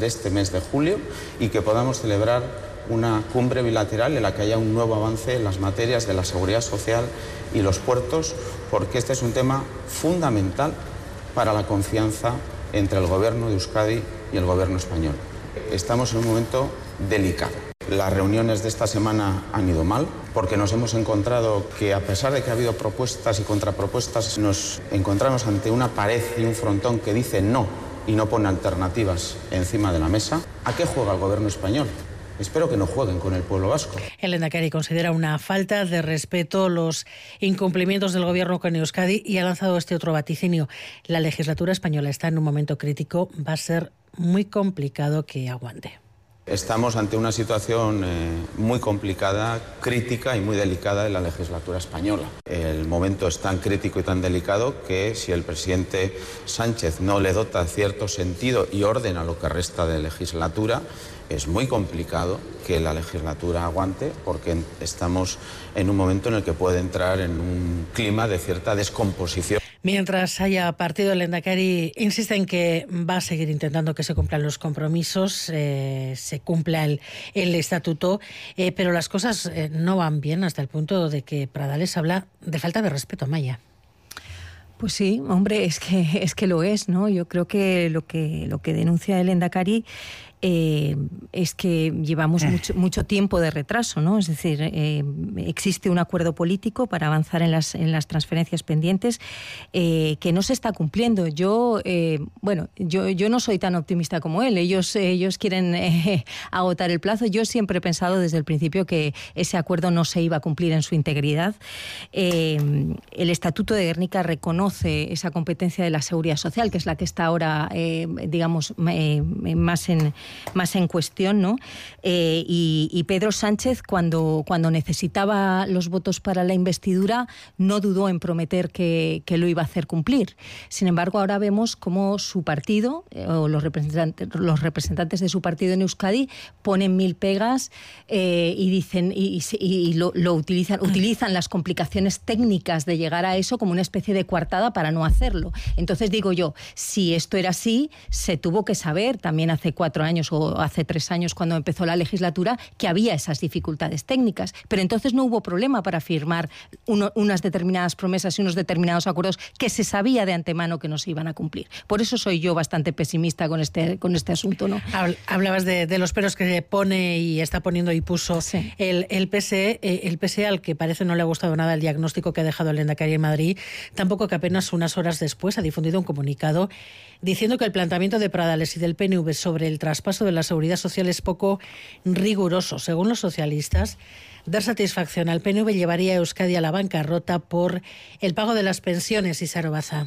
de este mes de julio y que podamos celebrar una cumbre bilateral en la que haya un nuevo avance en las materias de la seguridad social y los puertos, porque este es un tema fundamental para la confianza entre el Gobierno de Euskadi y el Gobierno español. Estamos en un momento delicado. Las reuniones de esta semana han ido mal porque nos hemos encontrado que, a pesar de que ha habido propuestas y contrapropuestas, nos encontramos ante una pared y un frontón que dice no y no pone alternativas encima de la mesa. ¿A qué juega el Gobierno español? Espero que no jueguen con el pueblo vasco. El Lehendakari considera una falta de respeto los incumplimientos del Gobierno con Euskadi y ha lanzado este otro vaticinio. La legislatura española está en un momento crítico, va a ser muy complicado que aguante. Estamos ante una situación muy complicada, crítica y muy delicada en la legislatura española. El momento es tan crítico y tan delicado que si el presidente Sánchez no le dota cierto sentido y orden a lo que resta de legislatura, es muy complicado que la legislatura aguante, porque estamos en un momento en el que puede entrar en un clima de cierta descomposición. Mientras haya partido, el Lehendakari insiste en que va a seguir intentando que se cumplan los compromisos, se cumpla el estatuto, pero las cosas no van bien hasta el punto de que Pradales habla de falta de respeto a Maya. Pues sí, hombre, es que lo es, ¿no? Yo creo que lo que denuncia el Lehendakari es que llevamos mucho tiempo de retraso, ¿no? Es decir, existe un acuerdo político para avanzar en las transferencias pendientes que no se está cumpliendo. Yo no soy tan optimista como él. Ellos quieren agotar el plazo. Yo siempre he pensado desde el principio que ese acuerdo no se iba a cumplir en su integridad. El Estatuto de Gernika reconoce esa competencia de la seguridad social, que es la que está ahora, más en cuestión, ¿no? Y Pedro Sánchez, cuando necesitaba los votos para la investidura, no dudó en prometer que lo iba a hacer cumplir. Sin embargo, ahora vemos cómo su partido, o los representantes de su partido en Euskadi, ponen mil pegas y dicen utilizan las complicaciones técnicas de llegar a eso como una especie de coartada para no hacerlo. Entonces digo yo, si esto era así, se tuvo que saber también hace 4 años o hace 3 años, cuando empezó la legislatura, que había esas dificultades técnicas. Pero entonces no hubo problema para firmar unas determinadas promesas y unos determinados acuerdos que se sabía de antemano que no se iban a cumplir. Por eso soy yo bastante pesimista con este asunto, ¿no? Hablabas de los peros que pone y está poniendo y puso sí. el PSE. El PSE, al que parece no le ha gustado nada el diagnóstico que ha dejado el Lehendakari en Madrid, tampoco, que apenas unas horas después ha difundido un comunicado diciendo que el planteamiento de Pradales y del PNV sobre el traspaso de la seguridad social es poco riguroso. Según los socialistas, dar satisfacción al PNV llevaría a Euskadi a la bancarrota por el pago de las pensiones. Isaro Baza.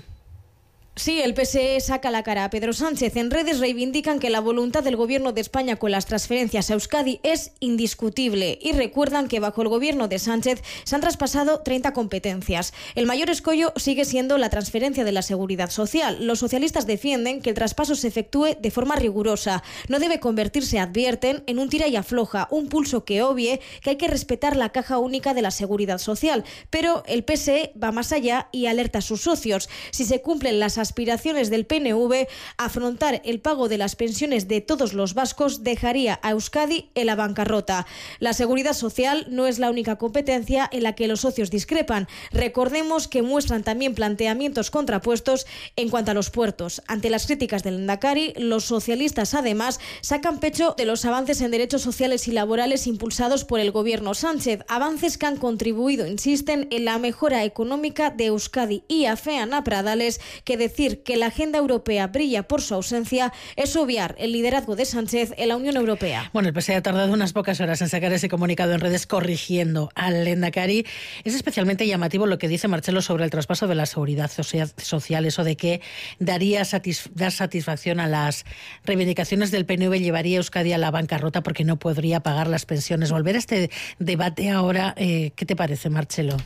Sí, el PSE saca la cara a Pedro Sánchez. En redes reivindican que la voluntad del Gobierno de España con las transferencias a Euskadi es indiscutible y recuerdan que bajo el Gobierno de Sánchez se han traspasado 30 competencias. El mayor escollo sigue siendo la transferencia de la seguridad social. Los socialistas defienden que el traspaso se efectúe de forma rigurosa. No debe convertirse, advierten, en un tira y afloja, un pulso que obvie que hay que respetar la caja única de la seguridad social. Pero el PSE va más allá y alerta a sus socios. Si se cumplen las aspiraciones del PNV, afrontar el pago de las pensiones de todos los vascos dejaría a Euskadi en la bancarrota. La seguridad social no es la única competencia en la que los socios discrepan. Recordemos que muestran también planteamientos contrapuestos en cuanto a los puertos. Ante las críticas del Lehendakari, los socialistas además sacan pecho de los avances en derechos sociales y laborales impulsados por el Gobierno Sánchez, avances que han contribuido, insisten, en la mejora económica de Euskadi, y afean a Pradales que decir que la agenda europea brilla por su ausencia es obviar el liderazgo de Sánchez en la Unión Europea. Bueno, el PSE ha tardado unas pocas horas en sacar ese comunicado en redes corrigiendo al Lehendakari. Es especialmente llamativo lo que dice Marchelo sobre el traspaso de la seguridad social, eso de que dar satisfacción a las reivindicaciones del PNV llevaría a Euskadi a la bancarrota porque no podría pagar las pensiones. Volver a este debate ahora, ¿qué te parece, Marchelo?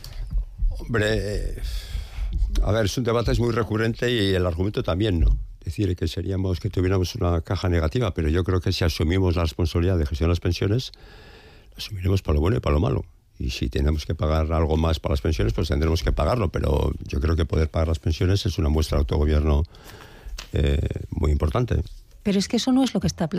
Hombre, a ver, es un debate muy recurrente y el argumento también, ¿no? Es decir, que tuviéramos una caja negativa, pero yo creo que si asumimos la responsabilidad de gestionar las pensiones, la asumiremos para lo bueno y para lo malo. Y si tenemos que pagar algo más para las pensiones, pues tendremos que pagarlo, pero yo creo que poder pagar las pensiones es una muestra de autogobierno muy importante. Pero es que eso no es lo que está